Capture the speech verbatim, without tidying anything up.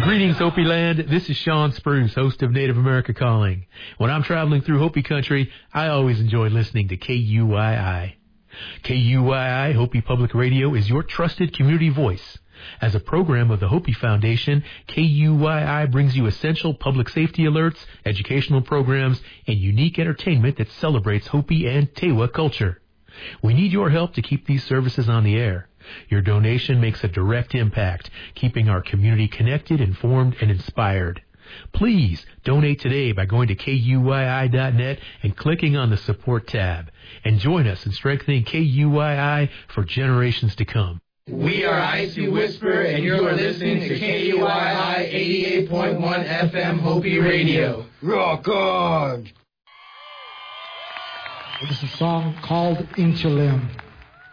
Greetings, Hopi Land. This is Sean Spruce, host of Native America Calling. When I'm traveling through Hopi country, I always enjoy listening to K U I I. K U I I Hopi Public Radio is your trusted community voice. As a program of the Hopi Foundation, K U I I brings you essential public safety alerts, educational programs, and unique entertainment that celebrates Hopi and Tewa culture. We need your help to keep these services on the air. Your donation makes a direct impact, keeping our community connected, informed, and inspired. Please donate today by going to K U I I dot net and clicking on the support tab. And join us in strengthening K U I I for generations to come. We are Icy Whisper, and you are listening to K U I I eighty-eight point one F M Hopi Radio. Rock on! It's a song called Inchalim.